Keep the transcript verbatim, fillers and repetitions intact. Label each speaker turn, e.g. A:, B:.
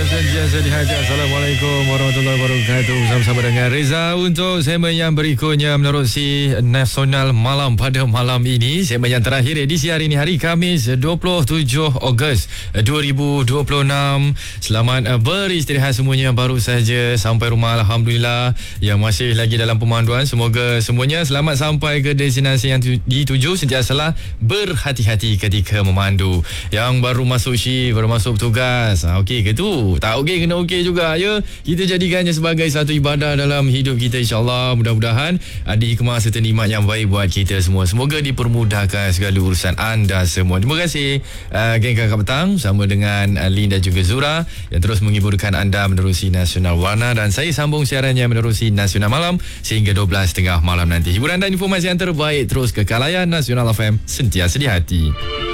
A: sentiasa di hati. Assalamualaikum warahmatullahi wabarakatuh. Bersama-sama dengan Reza untuk segmen yang berikutnya menerusi Nasional Malam pada malam ini. Segmen yang terakhir edisi hari ini, hari Khamis dua puluh tujuh Ogos dua ribu dua puluh enam. Selamat beristirahat semuanya yang baru saja sampai rumah, alhamdulillah. Yang masih lagi dalam pemanduan, semoga semuanya selamat sampai ke destinasi yang dituju. Sentiasalah berhati-hati ketika memandu. Yang baru masuk shift, baru masuk tugas, okey ke tu? Tak okey, kena okey juga ya. Kita jadikannya sebagai satu ibadah dalam hidup kita, insyaAllah. Mudah-mudahan ada hikmah serta nikmat yang baik buat kita semua. Semoga dipermudahkan segala urusan anda semua. Terima kasih uh, geng Kakak Petang sama dengan uh, Lin dan juga Zura yang terus menghiburkan anda menerusi Nasional Warna, dan saya sambung siarannya menerusi Nasional Malam sehingga dua belas tiga puluh malam nanti. Hiburan dan informasi yang terbaik terus ke Kalayan Nasional F M, sentiasa di hati.